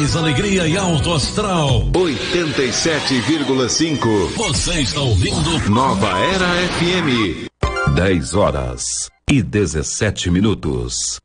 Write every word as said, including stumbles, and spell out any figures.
paz, alegria e alto astral. oitenta e sete vírgula cinco. Você está ouvindo Nova Era F M. dez horas e dezessete minutos.